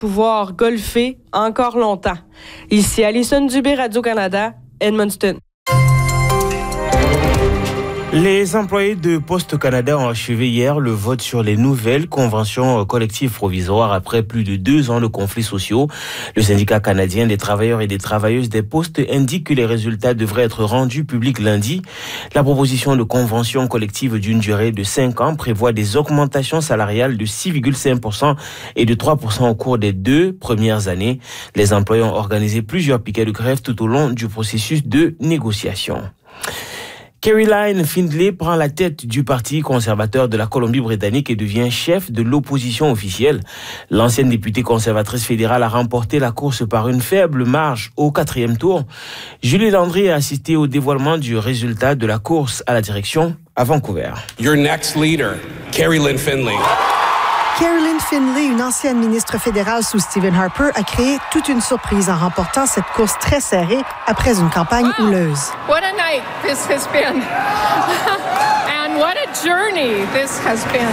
pouvoir golfer encore longtemps. Ici Alison Dubé, Radio-Canada, Edmundston. Les employés de Poste Canada ont achevé hier le vote sur les nouvelles conventions collectives provisoires après plus de 2 ans de conflits sociaux. Le syndicat canadien des travailleurs et des travailleuses des postes indique que les résultats devraient être rendus publics lundi. La proposition de convention collective d'une durée de 5 ans prévoit des augmentations salariales de 6,5% et de 3% au cours des 2 premières années. Les employés ont organisé plusieurs piquets de grève tout au long du processus de négociation. Caroline Findlay prend la tête du Parti conservateur de la Colombie-Britannique et devient chef de l'opposition officielle. L'ancienne députée conservatrice fédérale a remporté la course par une faible marge au 4e tour. Julie Landry a assisté au dévoilement du résultat de la course à la direction à Vancouver. Your next leader, Caroline Findlay. Caroline Findlay, une ancienne ministre fédérale sous Stephen Harper, a créé toute une surprise en remportant cette course très serrée après une campagne houleuse. What a night this has been. And what a journey this has been.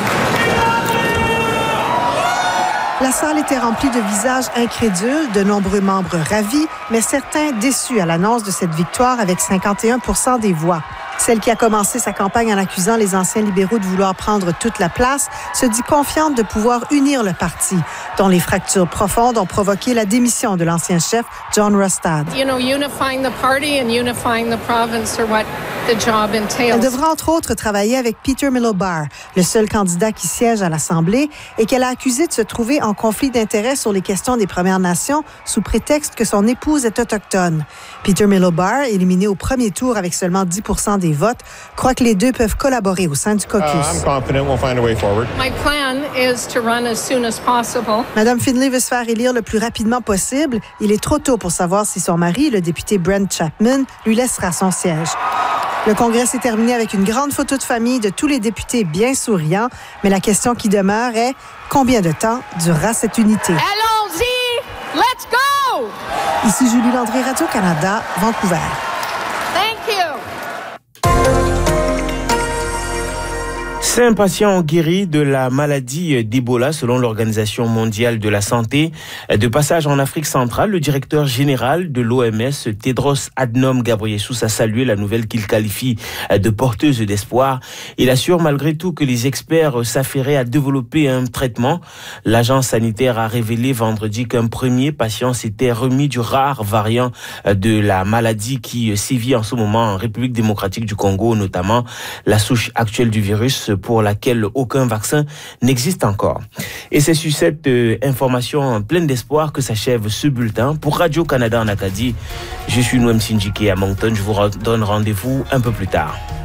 La salle était remplie de visages incrédules, de nombreux membres ravis, mais certains déçus à l'annonce de cette victoire avec 51% des voix. Celle qui a commencé sa campagne en accusant les anciens libéraux de vouloir prendre toute la place se dit confiante de pouvoir unir le parti, dont les fractures profondes ont provoqué la démission de l'ancien chef John Rustad. Unifying the party and unifying the province are what the job entails. Elle devra entre autres travailler avec Peter Miliband, le seul candidat qui siège à l'Assemblée, et qu'elle a accusé de se trouver en conflit d'intérêts sur les questions des Premières Nations sous prétexte que son épouse est autochtone. Peter Miliband, éliminé au premier tour avec seulement 10% des votes, croit que les deux peuvent collaborer au sein du caucus. I'm confident we'll find a way forward. My plan is to run as soon as possible. Madame Findlay veut se faire élire le plus rapidement possible. Il est trop tôt pour savoir si son mari, le député Brent Chapman, lui laissera son siège. Le congrès s'est terminé avec une grande photo de famille de tous les députés bien souriants, mais la question qui demeure est combien de temps durera cette unité? Allons-y! Let's go! Ici Julie Landry, Radio-Canada, Vancouver. Thank you! 5 patients ont guéri de la maladie d'Ebola selon l'Organisation mondiale de la santé. De passage en Afrique centrale, le directeur général de l'OMS, Tedros Adhanom Ghebreyesus, a salué la nouvelle qu'il qualifie de porteuse d'espoir. Il assure malgré tout que les experts s'affairaient à développer un traitement. L'agence sanitaire a révélé vendredi qu'un premier patient s'était remis du rare variant de la maladie qui sévit en ce moment en République démocratique du Congo, notamment la souche actuelle du virus pour laquelle aucun vaccin n'existe encore. Et c'est sur cette information pleine d'espoir que s'achève ce bulletin. Pour Radio-Canada en Acadie, je suis Noam Sinjiki à Moncton. Je vous donne rendez-vous un peu plus tard.